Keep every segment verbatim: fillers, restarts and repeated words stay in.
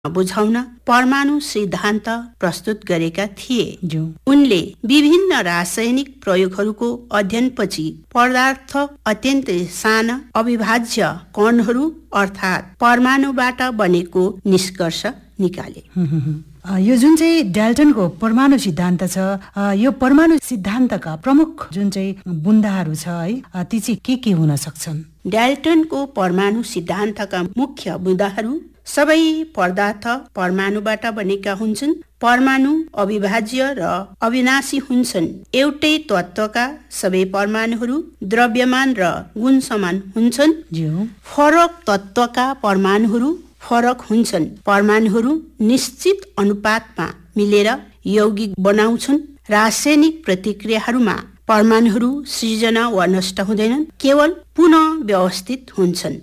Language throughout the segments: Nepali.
बुझाउन परमाणु सिद्धान्त प्रस्तुत गरेका थिए। उनले विभिन्न रासायनिक प्रयोगहरूको अध्ययनपछि पदार्थ अत्यन्तै साना अविभाज्य कणहरू अर्थात् परमाणुबाट बनेको निष्कर्ष निकाले। यो जुन चाहिँ डाल्टनको परमाणु सिद्धान्त छ, यो परमाणु सिद्धान्तका प्रमुख जुन चाहिँ बुन्दाहरू छ है, ती चाहिँ के के हुन सक्छन्? डाल्टनको परमाणु सिद्धान्तका मुख्य बुन्दाहरू सबै पदार्थ परमाणुबाट बनेका हुन्छन्। परमाणु अविभाज्य र अविनाशी हुन्छन्। एउटै तत्त्वका सबै परमाणुहरू द्रव्यमान र गुणसमान हुन्छन्। फरक तत्त्वका परमाणुहरू फरक हुन्छन्। परमाणुहरू निश्चित अनुपातमा मिलेर यौगिक बनाउँछन्। रासायनिक प्रतिक्रियाहरूमा परमाणुहरू सृजना वा नष्ट हुँदैनन्, केवल पुनः व्यवस्थित हुन्छन्।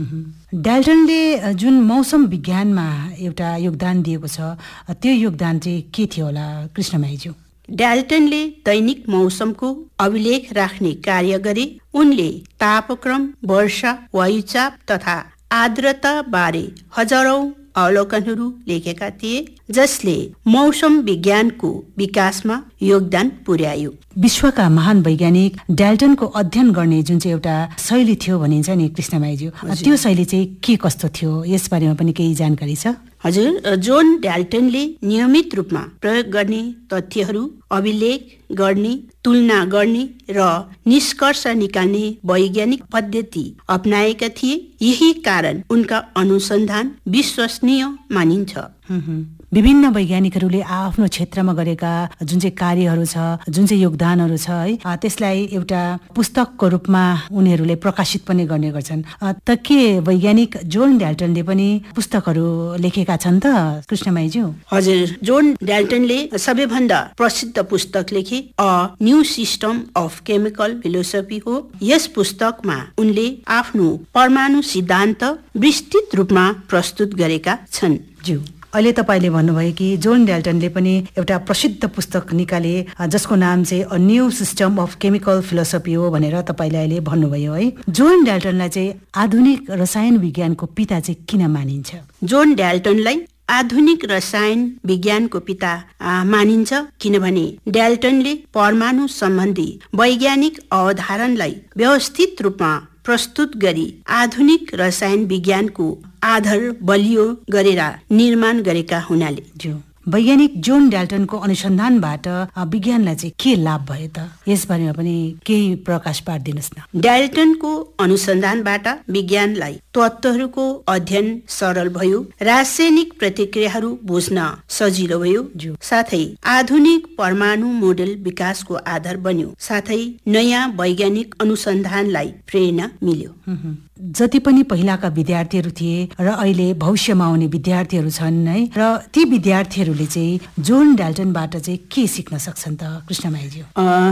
डाल्टनले जुन मौसम विज्ञानमा एउटा योगदान दिएको छ, त्यो योगदान चाहिँ के थियो होला कृष्णमाईज्यू? डाल्टनले दैनिक मौसमको अभिलेख राख्ने कार्य गरे। उनले तापक्रम, वर्षा, वायुचाप तथा आर्द्रता बारे हजारौं अवलोकनहरू लेखेका थिए, जसले मौसम विज्ञानको विकासमा योगदान पुर्यायो। विश्वका महान वैज्ञानिक डाल्टनको अध्ययन गर्ने जुन चाहिँ एउटा शैली थियो भनिन्छ नि कृष्णमाईज्यू, त्यो शैली चाहिँ के कस्तो थियो, यसबारेमा पनि केही जानकारी छ? हजुर, जोन डाल्टनले नियमित रूपमा प्रयोग गर्ने तथ्यहरू अभिलेख गर्ने, तुलना गर्ने र निष्कर्ष निकाल्ने वैज्ञानिक पद्धति अपनाएका थिए। यही कारण उनका अनुसन्धान विश्वसनीय मानिन्छ। विभिन्न वैज्ञानिकहरूले आफ्नो क्षेत्रमा गरेका जुन चाहिँ कार्यहरू छ, जुन चाहिँ योगदानहरू छ है, त्यसलाई एउटा पुस्तकको रूपमा उनीहरूले प्रकाशित पनि गर्ने गर्छन्। त के वैज्ञानिक जोन डाल्टनले पनि पुस्तकहरू लेखेका छन् त कृष्णमाईज्यू? हजुर, जोन डाल्टनले सबैभन्दा प्रसिद्ध पुस्तक लेखे, a new system of chemical philosophy हो। यस पुस्तकमा उनले आफ्नो परमाणु सिद्धान्त विस्तृत रूपमा प्रस्तुत गरेका छन्। ज्यू, अहिले तपाईँले भन्नुभयो कि जोन डाल्टनले पनि एउटा प्रसिद्ध पुस्तक निकाले जसको नाम चाहिँ a new system of chemical philosophy हो भनेर तपाईँले अहिले भन्नुभयो है। जोन डाल्टनलाई चाहिँ आधुनिक रसायन विज्ञानको पिता चाहिँ किन मानिन्छ? जोन डाल्टनलाई आधुनिक रसायन विज्ञानको पिता मानिन्छ किनभने डाल्टनले परमाणु सम्बन्धी वैज्ञानिक अवधारणालाई व्यवस्थित रूपमा प्रस्तुत गरी आधुनिक रसायन विज्ञानको आधार बलियो गरेर निर्माण गरेका हुनाले। जो वैज्ञानिक जोन डाल्टनको अनुसन्धानबाट विज्ञानलाई चाहिँ के लाभ भयो त, यसबारेमा पनि केही प्रकाश पारिदिनुहोस् न। डाल्टनको अनुसन्धानबाट विज्ञानलाई तत्त्वहरूको अध्ययन सरल भयो, रासायनिक प्रतिक्रियाहरू बुझ्न सजिलो भयो, साथै आधुनिक परमाणु मोडेल विकासको आधार बन्यो, साथै नयाँ वैज्ञानिक अनुसन्धानलाई प्रेरणा मिल्यो। जति पनि पहिलाका विद्यार्थीहरू थिए र अहिले भविष्यमा आउने विद्यार्थीहरू छन् है, र ती विद्यार्थीहरूले चाहिँ जोन डाल्टनबाट चाहिँ के सिक्न सक्छन् त कृष्णमाईज्यू?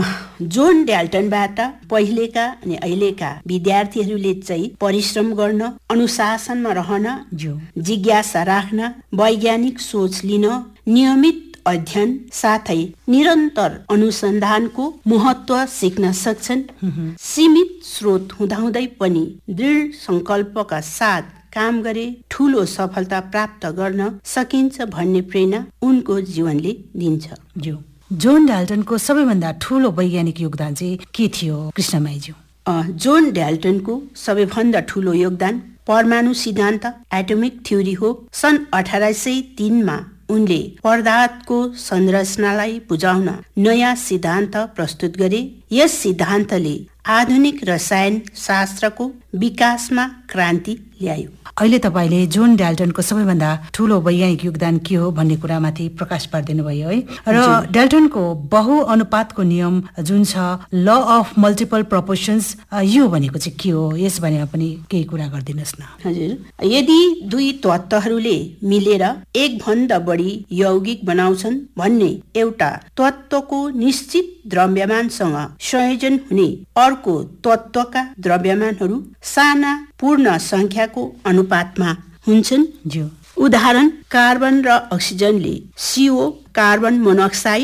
जोन डाल्टनबाट पहिलेका अनि अहिलेका विद्यार्थीहरूले चाहिँ परिश्रम गर्न, अनुशासनमा रहन, जिज्ञासा राख्न, वैज्ञानिक सोच लिन, नियमित अध्ययन साथै निरन्तर अनुसन्धानको महत्व सिक्न सक्छन्। सीमित स्रोत हुँदाहुँदै पनि दृढ संकल्पका साथ काम गरे ठूलो सफलता प्राप्त गर्न सकिन्छ भन्ने प्रेरणा उनको जीवनले दिन्छ। जो जोन डाल्टनको सबैभन्दा ठूलो वैज्ञानिक योगदान चाहिँ के थियो कृष्णमाईज्यू? जोन डाल्टनको सबैभन्दा ठूलो योगदान परमाणु सिद्धान्त एटोमिक थ्योरी हो। सन् अठार सय तीनमा उनले पदार्थको संरचनालाई बुझाउन नयाँ सिद्धान्त प्रस्तुत गरे। यस सिद्धान्तले आधुनिक रसायन शास्त्रको विकासमा क्रान्ति ल्यायो। अहिले तपाईँले जोन डाल्टनको सबैभन्दा ठूलो वैज्ञानिक योगदान के हो भन्ने कुरामाथि प्रकाश पारिदिनु भयो है, र डाल्टनको बहु अनुपातको नियम जुन छ, ल अफ मल्टिपल प्रपोर्सन्स, यो भनेको चाहिँ के हो, यस बारेमा पनि केही कुरा गरिदिनुहोस् न। हजुर, यदि दुई तत्त्वहरूले मिलेर एक भन्दा बढी यौगिक बनाउँछन् भन्ने एउटा तत्त्वको निश्चित द्रव्यमानसँग संयोजन हुने अर्को तत्त्वका द्रव्यमानहरू साना पूर्ण संख्याको अनुपातमा हुन्छन्। उदाहरण, कार्बन र अक्सिजनले CO carbon monoxide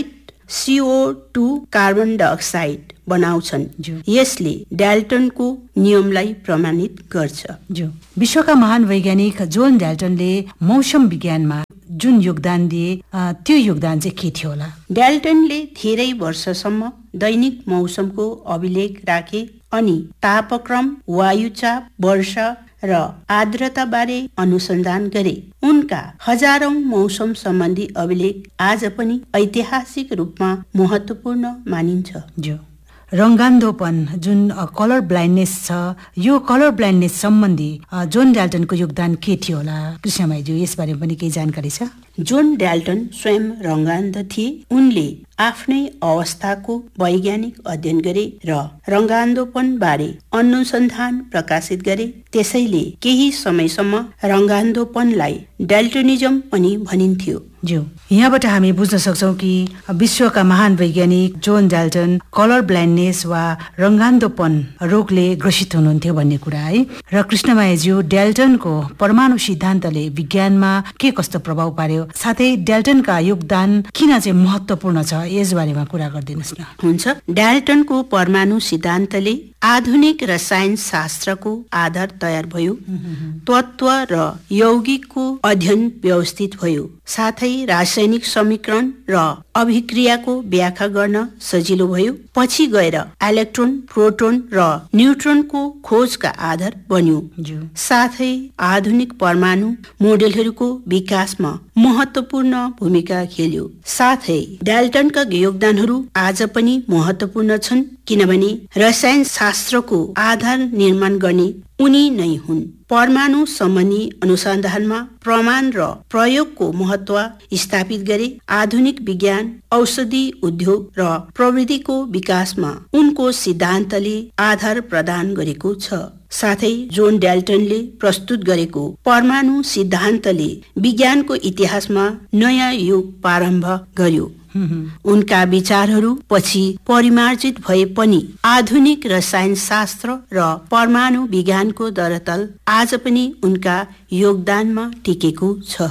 CO two carbon dioxide बनाउँछन्। यसले डाल्टनको नियमलाई प्रमाणित गर्छ। जो विश्वका महान वैज्ञानिक जोन डाल्टनले मौसम विज्ञानमा जुन योगदान दिए त्यो योगदान चाहिँ के थियो होला? डाल्टनले धेरै वर्षसम्म दैनिक मौसमको अभिलेख राखे अनि तापक्रम, वायुचाप, वर्षा र आर्द्रता बारे अनुसन्धान गरे। उनका हजारौं मौसम सम्बन्धी अभिलेख आज पनि ऐतिहासिक रूपमा महत्त्वपूर्ण मानिन्छ। जो रङ्गान्धोपन जुन कलर ब्लाइन्डनेस छ, यो कलर ब्लाइन्डनेस सम्बन्धी जोन डाल्टनको योगदान के थियो होला? कृष्णमाईज्यू, यसबारेमा पनि केही जानकारी छ? जोन डाल्टन स्वयं रङ्गान्ध थिए। उनले आफ्नै अवस्थाको वैज्ञानिक अध्ययन गरे र रङ्गान्धोपन बारे अनुसन्धान प्रकाशित गरे। त्यसैले केही समयसम्म रङ्गान्धोपनलाई डाल्टनिजम पनि भनिन्थ्यो। जो यहाँबाट हामी बुझ्न सक्छौँ कि विश्वका महान वैज्ञानिक जोन डाल्टन कलर ब्लाइन्डनेस वा रङ्गान्धोपन रोगले ग्रसित हुनुहुन्थ्यो भन्ने कुरा है। र कृष्णमायाज्यू, डाल्टनको परमाणु सिद्धान्तले विज्ञानमा के कस्तो प्रभाव पार्यो, साथै डाल्टनका योगदान किन चाहिँ महत्त्वपूर्ण छ, यस बारेमा कुरा गरिदिनुहोस् न। हुन्छ। डाल्टनको परमाणु सिद्धान्तले आधुनिक रसायन शास्त्रको आधार तयार भयो। तत्त्व र यौगिकको अध्ययन व्यवस्थित भयो। साथै रासायनिक समीकरण र अभिक्रियाको व्याख्या गर्न सजिलो भयो। पछि गएर इलेक्ट्रोन, प्रोटोन र न्युट्रोनको खोजका आधार बन्यो। साथै आधुनिक परमाणु मोडेलहरूको विकासमा महत्त्वपूर्ण भूमिका खेल्यो। साथै डाल्टनका योगदानहरू आज पनि महत्त्वपूर्ण छन्, किनभने रसायन शास्त्रको आधार निर्माण गर्ने उनी नै हुन्। परमाणु सम्बन्धी अनुसन्धानमा प्रमाण र प्रयोगको महत्त्व स्थापित गरे। आधुनिक विज्ञान, औषधि उद्योग र प्रविधिको विकासमा उनको सिद्धान्तले आधार प्रदान गरेको छ। साथै जोन डाल्टनले प्रस्तुत गरेको परमाणु सिद्धान्तले विज्ञानको इतिहासमा नयाँ युग प्रारम्भ गर्यो। उनका विचारहरू पछि परिमार्जित भए पनि आधुनिक रसायन शास्त्र र परमाणु विज्ञानको धरातल आज पनि उनका योगदानमा टिकेको छ।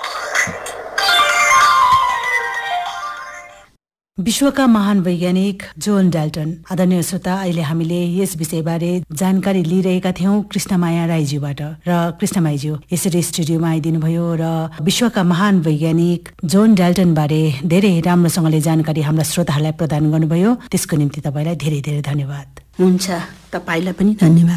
विश्वका महान वैज्ञानिक जोन डाल्टन। आदरणीय श्रोता, अहिले हामीले यस विषयबारे जानकारी लिइरहेका थियौं कृष्णमाया राईज्यूबाट। र कृष्णमाईज्यू यसरी स्टुडियोमा आइदिनु भयो र विश्वका महान वैज्ञानिक जोन डाल्टन बारे धेरै राम्रोसँगले जानकारी हाम्रा श्रोताहरूलाई प्रदान गर्नुभयो। त्यसको निम्ति तपाईँलाई धेरै धेरै धन्यवाद। हुन्छ, तपाईँलाई पनि धन्यवाद।